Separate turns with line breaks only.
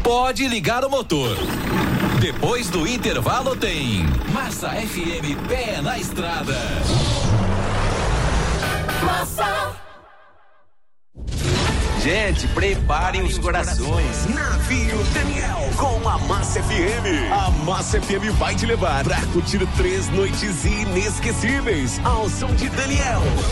pode ligar o motor. Depois do intervalo tem Massa FM Pé na Estrada.
Massa.
Gente, preparem os corações.
Navio Daniel com a Massa FM. A Massa FM vai te levar pra curtir 3 noites inesquecíveis ao som de Daniel.